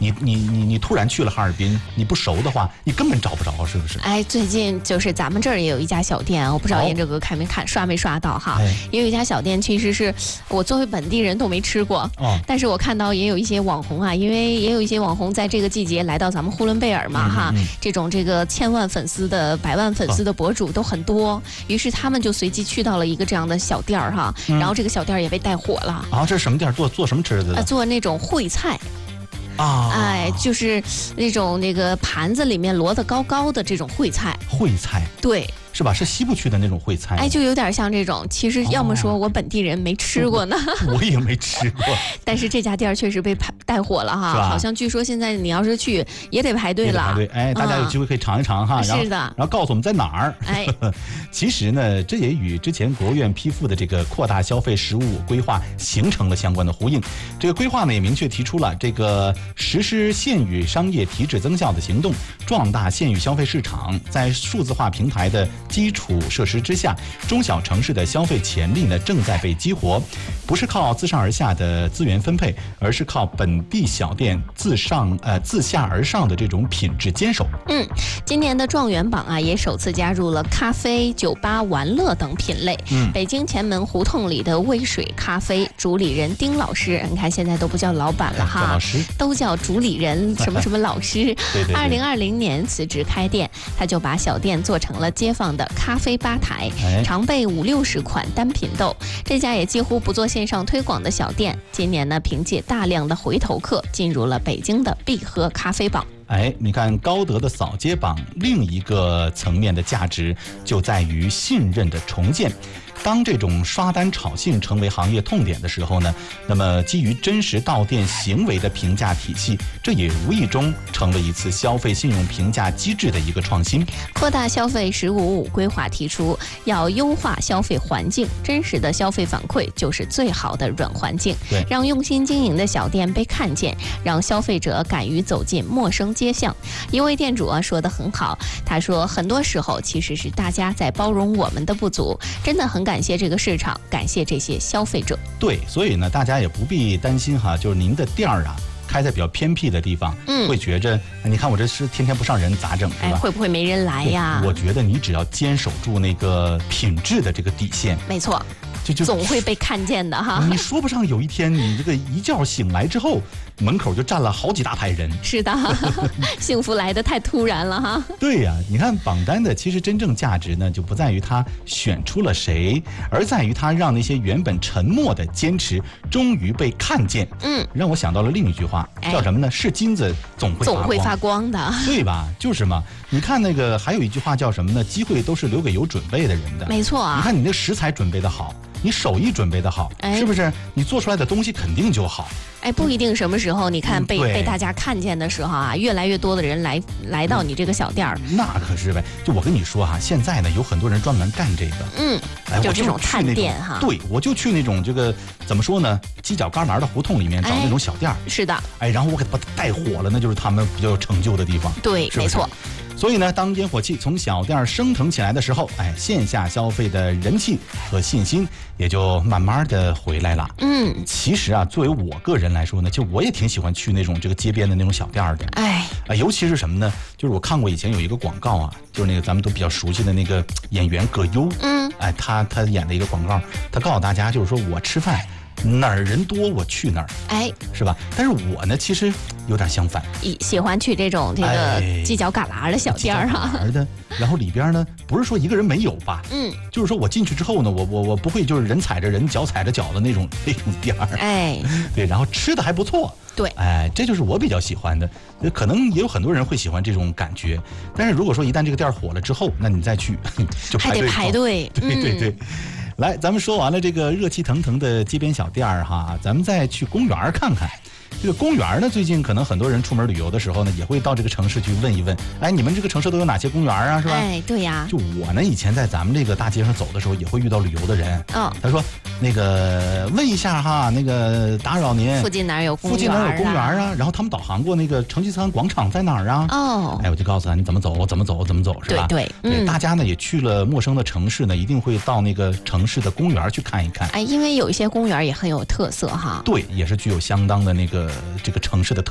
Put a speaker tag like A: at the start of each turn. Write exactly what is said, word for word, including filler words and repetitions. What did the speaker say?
A: 你你你你突然去了哈尔滨，你不熟的话，你根本找不着，是不是？
B: 哎，最近就是咱们这儿也有一家小店，我不知道严哲哥看没看，刷没刷到哈？
A: 哎、
B: 也有一家小店，其实是我作为本地人都没吃过，
A: 哦，
B: 但是我看到也有一些网红啊，因为也有一些网红在这个季节来到咱们呼伦贝尔嘛，
A: 嗯、
B: 哈、
A: 嗯，
B: 这种这个千万粉丝的、百万粉丝的博主都很多，于是他们就随机去到了一个这样的小店儿哈，
A: 嗯、
B: 然后这个小店也被带火了。
A: 啊，这是什么店？做做什么吃的？
B: 呃，做那种烩菜。
A: 啊，
B: 哎，就是那种那个盘子里面摞得高高的这种烩菜。
A: 烩菜，
B: 对，
A: 是吧？是西部区的那种烩菜。
B: 哎，就有点像这种。其实要么说我本地人没吃过呢，
A: 哦、我也没吃过。
B: 但是这家店确实被带火了哈，好像据说现在你要是去也得排队了。
A: 排队，哎，大家有机会可以尝一尝哈。
B: 嗯、是的，
A: 然后告诉我们在哪儿。
B: 哎，
A: 其实呢，这也与之前国务院批复的这个扩大消费“十五五”规划形成了相关的呼应。这个规划呢也明确提出了这个实施县域商业提质增效的行动，壮大县域消费市场。在数字化平台的基础设施之下，中小城市的消费潜力呢正在被激活，不是靠自上而下的资源分配，而是靠本地小店自上呃自下而上的这种品质坚守。
B: 嗯，今年的状元榜啊也首次加入了咖啡、酒吧、玩乐等品类。
A: 嗯，
B: 北京前门胡同里的渭水咖啡主理人丁老师，你看现在都不叫老板了哈，
A: 叫老师，
B: 都叫主理人什么什么老师。
A: 对对。
B: 二零二零年辞职开店，他就把小店做成了街坊的咖啡吧台，
A: 哎、
B: 常备五六十款单品豆。这家也几乎不做线上推广的小店，今年呢凭借大量的回头客，进入了北京的必喝咖啡榜。
A: 哎，你看高德的扫街榜，另一个层面的价值就在于信任的重建。当这种刷单炒信成为行业痛点的时候呢，那么基于真实到店行为的评价体系，这也无意中成为一次消费信用评价机制的一个创新。
B: 扩大消费“十五五”规划提出，要优化消费环境，真实的消费反馈就是最好的软环境。
A: 对，
B: 让用心经营的小店被看见，让消费者敢于走进陌生街巷。一位店主啊说得很好，他说很多时候其实是大家在包容我们的不足，真的很感谢这个市场，感谢这些消费者。
A: 对，所以呢，大家也不必担心哈，就是您的店儿啊开在比较偏僻的地方，嗯，会觉着你看我这是天天不上人咋整，是吧？
B: 哎，会不会没人来呀？
A: 我觉得你只要坚守住那个品质的这个底线，
B: 没错，
A: 就就
B: 总会被看见的哈。
A: 你说不上有一天你这个一觉醒来之后，门口就站了好几大排人。
B: 是的，幸福来得太突然了哈。
A: 对呀、啊，你看榜单的其实真正价值呢，就不在于他选出了谁，而在于他让那些原本沉默的坚持终于被看见。
B: 嗯，
A: 让我想到了另一句话，叫什么呢？是金子总会发光，
B: 总会发光的，
A: 对吧？就是嘛。你看那个还有一句话叫什么呢？机会都是留给有准备的人的。
B: 没错啊。
A: 你看你那食材准备的好，你手艺准备的好，哎、是不是？你做出来的东西肯定就好。
B: 哎，不一定什么时候，你看被、
A: 嗯、
B: 被大家看见的时候啊，越来越多的人来来到你这个小店儿、
A: 嗯，那可是呗。就我跟你说哈、啊，现在呢有很多人专门干这个，
B: 嗯，
A: 哎，
B: 就这种探店
A: 哈。对，我就去那种这个怎么说呢，犄角旮旯的胡同里面找那种小店儿、
B: 哎。是的，
A: 哎，然后我给他把它带火了，那就是他们比较有成就的地方。
B: 对，
A: 是是
B: 没错。
A: 所以呢，当烟火气从小店升腾起来的时候，哎，线下消费的人气和信心也就慢慢的回来了。
B: 嗯，
A: 其实啊，作为我个人来说呢，就我也挺喜欢去那种这个街边的那种小店的。
B: 哎，
A: 啊，尤其是什么呢？就是我看过以前有一个广告啊，就是那个咱们都比较熟悉的那个演员葛优，
B: 嗯，
A: 哎，他他演的一个广告，他告诉大家就是说我吃饭。哪儿人多我去哪儿，
B: 哎，
A: 是吧？但是我呢，其实有点相反，
B: 喜欢去这种这个犄角旮旯的小店儿哈。
A: 旮旯的，然后里边呢，不是说一个人没有吧？
B: 嗯，
A: 就是说我进去之后呢，我我我不会就是人踩着人，脚踩着脚的那种那种店儿。
B: 哎，
A: 对，然后吃的还不错。
B: 对，
A: 哎，这就是我比较喜欢的。可能也有很多人会喜欢这种感觉，但是如果说一旦这个店火了之后，那你再去就排队，
B: 还得排队。
A: 对对对。嗯，来，咱们说完了这个热气腾腾的街边小店儿哈，咱们再去公园看看。这个公园呢，最近可能很多人出门旅游的时候呢，也会到这个城市去问一问，哎，你们这个城市都有哪些公园啊，是吧？
B: 哎，对呀。
A: 就我呢，以前在咱们这个大街上走的时候，也会遇到旅游的人。
B: 嗯、哦，
A: 他说那个问一下哈，那个打扰您，
B: 附近哪有公园、啊？
A: 附近哪有公园啊？然后他们导航过那个成吉思汗广场在哪儿啊？
B: 哦，
A: 哎，我就告诉他你怎么走，怎么走，怎么走，是吧？
B: 对对，
A: 对，
B: 嗯，
A: 大家呢也去了陌生的城市呢，一定会到那个城市的公园去看一看。
B: 哎，因为有一些公园也很有特色哈。
A: 对，也是具有相当的那个这个城市的特